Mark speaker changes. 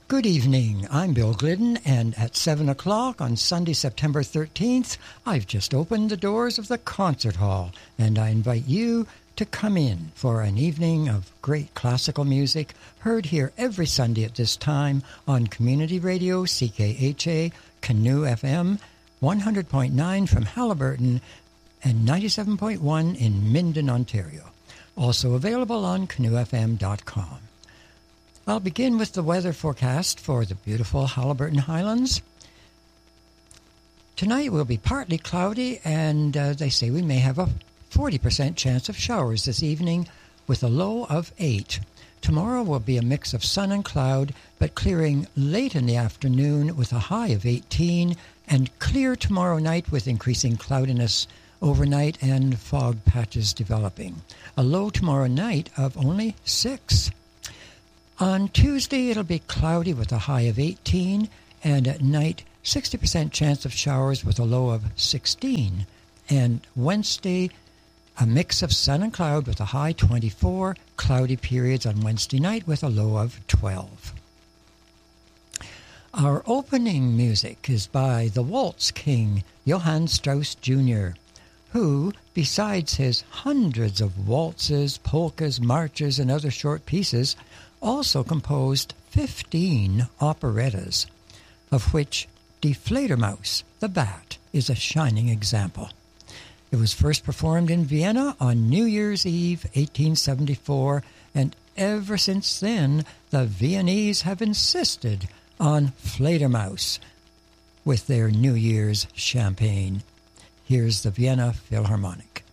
Speaker 1: Good evening, I'm Bill Glidden, and at 7 o'clock on Sunday, September 13th, I've just opened the doors of the concert hall, and I invite you to come in for an evening of great classical music heard here every Sunday at this time on Community Radio, CKHA, Canoe FM, 100.9 from Haliburton, and 97.1 in Minden, Ontario. Also available on canoefm.com. I'll begin with the weather forecast for the beautiful Haliburton Highlands. Tonight will be partly cloudy, and they say we may have a 40% chance of showers this evening with a low of 8. Tomorrow will be a mix of sun and cloud, but clearing late in the afternoon with a high of 18, and clear tomorrow night with increasing cloudiness overnight and fog patches developing. A low tomorrow night of only 6. On Tuesday, it'll be cloudy with a high of 18, and at night, 60% chance of showers with a low of 16. And Wednesday, a mix of sun and cloud with a high 24, cloudy periods on Wednesday night with a low of 12. Our opening music is by the Waltz King, Johann Strauss Jr., who, besides his hundreds of waltzes, polkas, marches, and other short pieces, also composed 15 operettas, of which Die Fledermaus, the Bat, is a shining example. It was first performed in Vienna on New Year's Eve, 1874, and ever since then, the Viennese have insisted on Fledermaus with their New Year's champagne. Here's the Vienna Philharmonic.